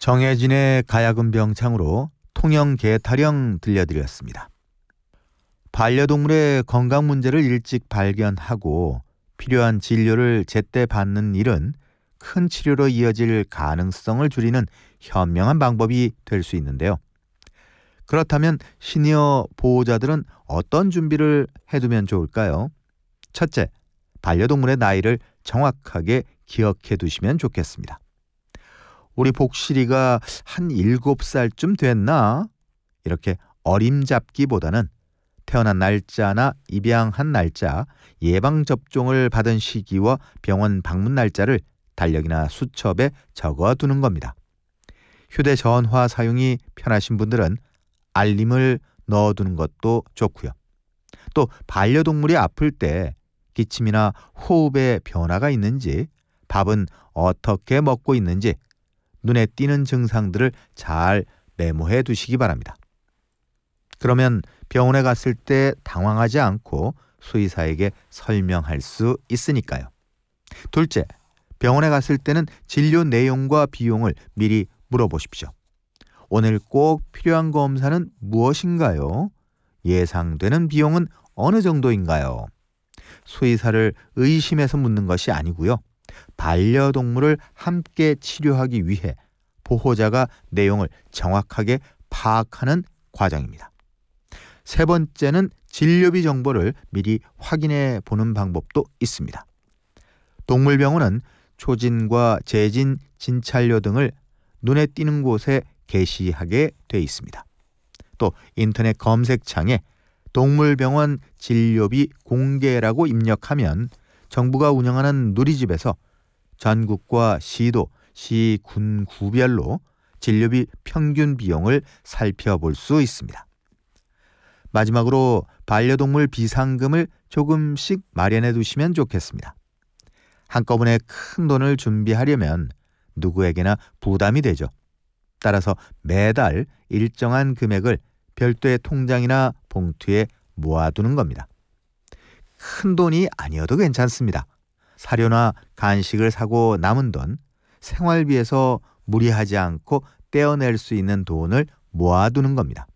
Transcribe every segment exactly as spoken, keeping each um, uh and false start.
정혜진의 가야금 병창으로 통영개 타령 들려드렸습니다. 반려동물의 건강 문제를 일찍 발견하고 필요한 진료를 제때 받는 일은 큰 치료로 이어질 가능성을 줄이는 현명한 방법이 될 수 있는데요. 그렇다면 시니어 보호자들은 어떤 준비를 해두면 좋을까요? 첫째, 반려동물의 나이를 정확하게 기억해 두시면 좋겠습니다. 우리 복실이가 한 일곱 살쯤 됐나? 이렇게 어림잡기보다는 태어난 날짜나 입양한 날짜, 예방접종을 받은 시기와 병원 방문 날짜를 달력이나 수첩에 적어두는 겁니다. 휴대전화 사용이 편하신 분들은 알림을 넣어두는 것도 좋고요. 또 반려동물이 아플 때 기침이나 호흡에 변화가 있는지, 밥은 어떻게 먹고 있는지 눈에 띄는 증상들을 잘 메모해 두시기 바랍니다. 그러면 병원에 갔을 때 당황하지 않고 수의사에게 설명할 수 있으니까요. 둘째, 병원에 갔을 때는 진료 내용과 비용을 미리 물어보십시오. 오늘 꼭 필요한 검사는 무엇인가요? 예상되는 비용은 어느 정도인가요? 수의사를 의심해서 묻는 것이 아니고요. 반려동물을 함께 치료하기 위해 보호자가 내용을 정확하게 파악하는 과정입니다. 세 번째는 진료비 정보를 미리 확인해 보는 방법도 있습니다. 동물병원은 초진과 재진, 진찰료 등을 눈에 띄는 곳에 게시하게 돼 있습니다. 또 인터넷 검색창에 동물병원 진료비 공개라고 입력하면 정부가 운영하는 누리집에서 전국과 시도, 시, 군, 구별로 진료비 평균 비용을 살펴볼 수 있습니다. 마지막으로 반려동물 비상금을 조금씩 마련해 두시면 좋겠습니다. 한꺼번에 큰 돈을 준비하려면 누구에게나 부담이 되죠. 따라서 매달 일정한 금액을 별도의 통장이나 봉투에 모아두는 겁니다. 큰 돈이 아니어도 괜찮습니다. 사료나 간식을 사고 남은 돈, 생활비에서 무리하지 않고 떼어낼 수 있는 돈을 모아두는 겁니다.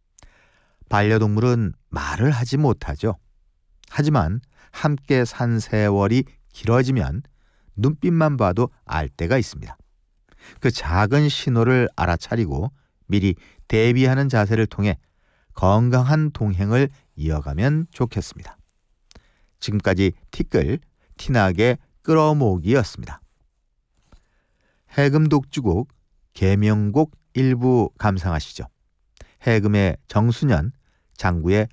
반려동물은 말을 하지 못하죠. 하지만 함께 산 세월이 길어지면 눈빛만 봐도 알 때가 있습니다. 그 작은 신호를 알아차리고 미리 대비하는 자세를 통해 건강한 동행을 이어가면 좋겠습니다. 지금까지 티끌, 티나게 끌어모으기였습니다. 해금 독주곡, 계명곡 일부 감상하시죠. 해금의 정수년, 장구의